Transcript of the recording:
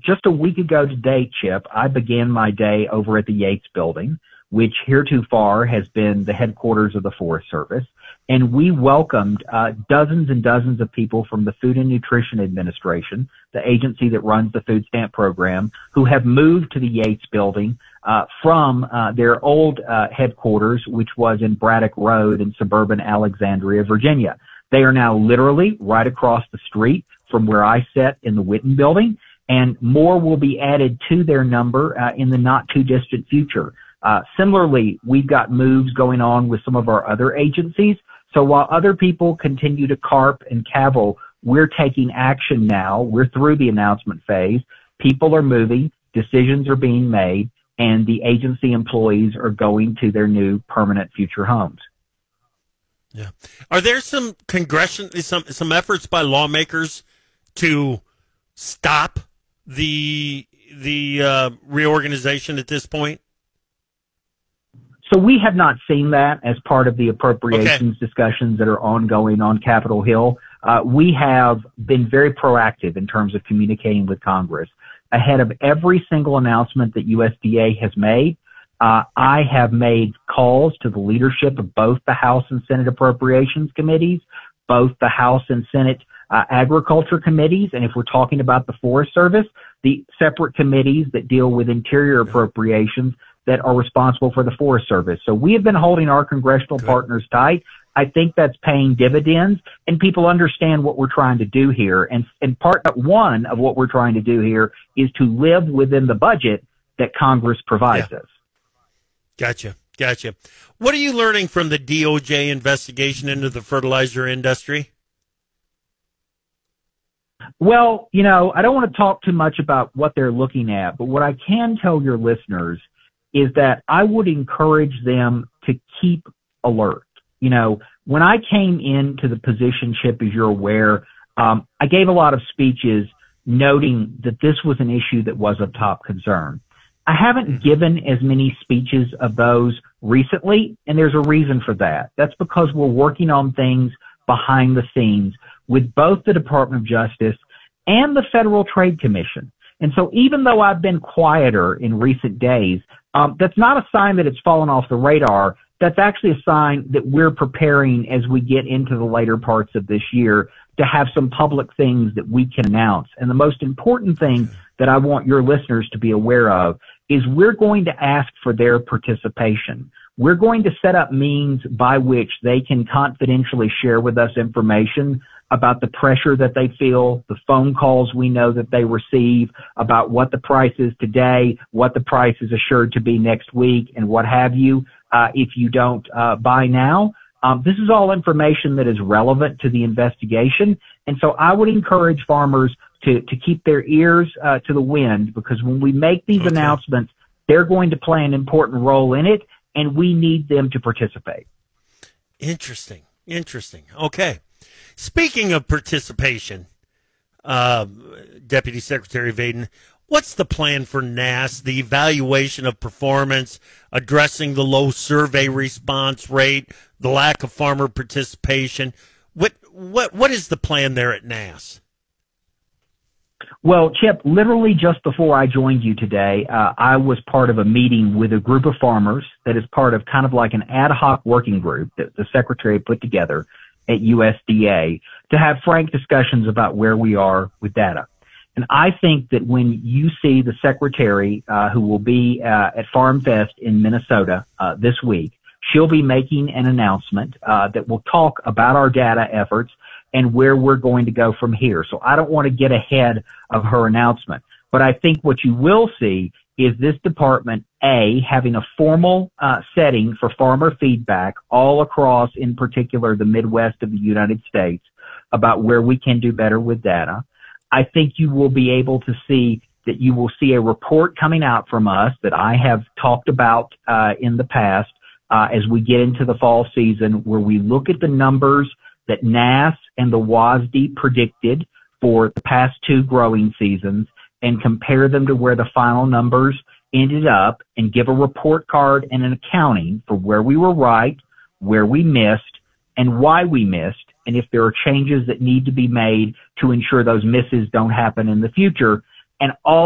just a week ago today, Chip, I began my day over at the Yates Building, which heretofore has been the headquarters of the Forest Service. And we welcomed dozens and dozens of people from the Food and Nutrition Administration, the agency that runs the food stamp program, who have moved to the Yates Building from their old headquarters, which was in Braddock Road in suburban Alexandria, Virginia. They are now literally right across the street from where I sit in the Witten Building, and more will be added to their number in the not-too-distant future. Similarly, we've got moves going on with some of our other agencies. So while other people continue to carp and cavil, we're taking action now. We're through the announcement phase. People are moving, decisions are being made, and the agency employees are going to their new permanent future homes. Yeah. Are there some efforts by lawmakers to stop the reorganization at this point? So we have not seen that as part of the appropriations discussions that are ongoing on Capitol Hill. We have been very proactive in terms of communicating with Congress. Ahead of every single announcement that USDA has made, I have made calls to the leadership of both the House and Senate Appropriations Committees, both the House and Senate Agriculture Committees, and if we're talking about the Forest Service, the separate committees that deal with interior appropriations that are responsible for the Forest Service. So we have been holding our congressional partners tight. I think that's paying dividends, and people understand what we're trying to do here. And part one of what we're trying to do here is to live within the budget that Congress provides us. Gotcha. What are you learning from the DOJ investigation into the fertilizer industry? Well, I don't want to talk too much about what they're looking at, but what I can tell your listeners is that I would encourage them to keep alert. When I came into the position, Chip, as you're aware, I gave a lot of speeches noting that this was an issue that was of top concern. I haven't given as many speeches of those recently, and there's a reason for that. That's because we're working on things behind the scenes with both the Department of Justice and the Federal Trade Commission. And so even though I've been quieter in recent days, that's not a sign that it's fallen off the radar. That's actually a sign that we're preparing as we get into the later parts of this year to have some public things that we can announce. And the most important thing that I want your listeners to be aware of is we're going to ask for their participation. We're going to set up means by which they can confidentially share with us information about the pressure that they feel, the phone calls we know that they receive, about what the price is today, what the price is assured to be next week, and what have you, if you don't buy now. This is all information that is relevant to the investigation. And so I would encourage farmers to keep their ears to the wind, because when we make these announcements, they're going to play an important role in it, and we need them to participate. Interesting. Okay. Speaking of participation, Deputy Secretary Vaden, what's the plan for NASS, the evaluation of performance, addressing the low survey response rate, the lack of farmer participation? What is the plan there at NASS? Well, Chip, literally just before I joined you today, I was part of a meeting with a group of farmers that is part of kind of like an ad hoc working group that the Secretary put together at USDA to have frank discussions about where we are with data. And I think that when you see the Secretary, who will be at Farm Fest in Minnesota this week, she'll be making an announcement that will talk about our data efforts and where we're going to go from here. So I don't want to get ahead of her announcement. But I think what you will see is this department, having a formal setting for farmer feedback all across, in particular, the Midwest of the United States about where we can do better with data. I think you will be able to see that you will see a report coming out from us that I have talked about in the past as we get into the fall season, where we look at the numbers that NASS and the WASDE predicted for the past two growing seasons and compare them to where the final numbers ended up, and give a report card and an accounting for where we were right, where we missed, and why we missed, and if there are changes that need to be made to ensure those misses don't happen in the future. And all